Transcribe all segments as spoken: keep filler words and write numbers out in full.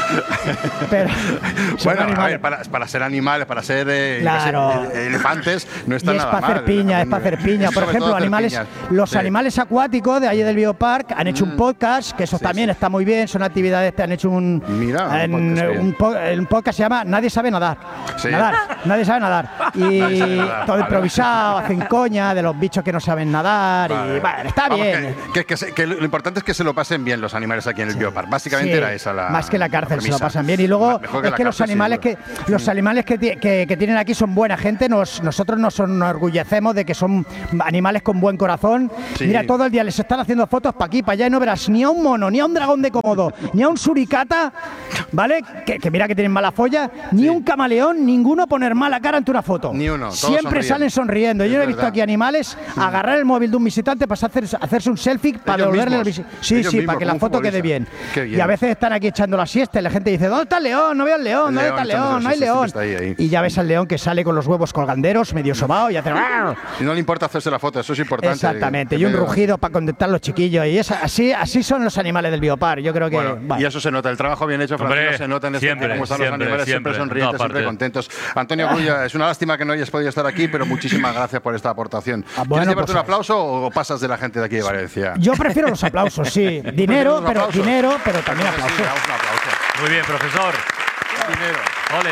Pero bueno, a ver, para, para ser animales, para ser eh, claro. ser, eh, elefantes, no está y nada es para hacer mal. piña, es para hacer piña. Por ejemplo, animales, piñas. los sí. animales acuáticos de allí del Biopark han hecho mm. un podcast, que eso sí, también sí. está muy bien, son actividades que han hecho un, Mira, en, un, podcast, un, po un podcast se llama Nadie sabe nadar. Sí. Nadar, nadie sabe nadar. Y sabe nadar, todo vale. improvisado, hacen coña de los bichos que no saben nadar. Vale. Y bueno, está Vamos, bien. Que, que, que, que lo importante es que se lo pasen bien los animales aquí en el sí. Biopark. Básicamente sí. era esa la. Más que la cárcel, la se lo pasan bien. Y luego que es que los animales que los animales que, que, que tienen aquí son buena gente. Nos, nosotros nos enorgullecemos de que son animales con buen corazón. Sí. Mira, todo el día les están haciendo fotos para aquí, para allá y no verás ni a un mono, ni a un dragón de Komodo, ni a un suricata, ¿vale? Que, que mira que tienen mala folla, ni sí. un camaleón, ninguno poner mala cara ante una foto. Ni uno. Siempre sonríen. salen sonriendo. Es Yo no he verdad. visto aquí animales sí. agarrar el móvil de un visitante para hacer, hacerse un selfie para Ellos devolverle mismos. el visitante. Sí, Ellos sí, mismos, para que la foto quede bien. bien. Y a veces están aquí echando la siesta y la gente dice, ¿dónde está el león? No veo el león, ¿dónde está el león? No hay león. Ahí, ahí. Y ya ves al león que sale con los huevos colganderos, medio sobao y hace... Y no le importa hacerse la foto, eso es importante. Exactamente, y un rugido para contentar a los chiquillos. Y es, así, así son los animales del Biopark. Yo creo que... Bueno, vale. Y eso se nota, el trabajo bien hecho, Hombre, se nota en este siempre, cómo están siempre, los animales, siempre, siempre sonrientes, no, siempre contentos. Antonio Grulla, es una lástima que no hayas podido estar aquí, pero muchísimas gracias por esta aportación. Ah, bueno, ¿Quieres llevarte pues, un aplauso o pasas de la gente de aquí de Valencia? Yo prefiero los aplausos, sí. Dinero, pero aplausos? dinero, pero también pues aplausos. Sí, damos un aplauso. Muy bien, profesor. Dinero. Ole.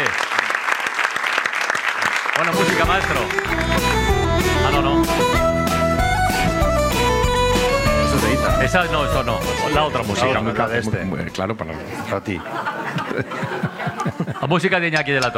Bueno, música, maestro. Ah, no, no. Eso es de Ita. Esa no, eso no. La otra música. La otra, de este. Muy, muy, claro, para, para ti. La música de Iñaki de la Torre.